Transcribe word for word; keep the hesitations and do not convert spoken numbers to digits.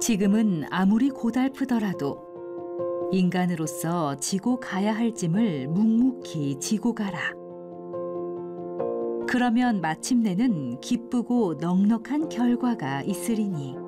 지금은 아무리 고달프더라도 인간으로서 지고 가야 할 짐을 묵묵히 지고 가라. 그러면 마침내는 기쁘고 넉넉한 결과가 있으리니